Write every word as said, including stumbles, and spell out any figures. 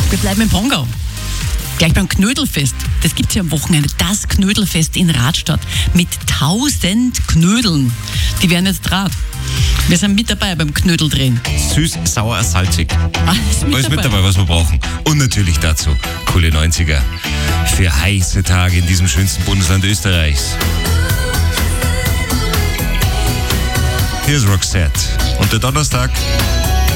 Wir bleiben im Pongau. Gleich beim Knödelfest. Das gibt es ja am Wochenende. Das Knödelfest in Radstadt mit tausend Knödeln. Die werden jetzt Draht. Wir sind mit dabei beim Knödeldrehen. Süß, sauer, salzig. Alles mit Alles dabei. mit dabei, was wir brauchen. Und natürlich dazu coole neunziger. Für heiße Tage in diesem schönsten Bundesland Österreichs. Hier ist Roxette. Und der Donnerstag